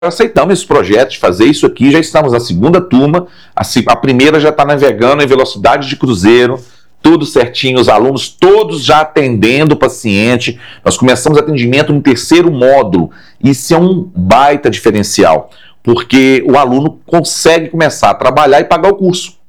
aceitamos esse projeto de fazer isso aqui, já estamos na segunda turma, a primeira já está navegando em velocidade de cruzeiro, tudo certinho, os alunos todos já atendendo o paciente. Nós começamos atendimento no terceiro módulo. Isso é um baita diferencial, porque o aluno consegue começar a trabalhar e pagar o curso.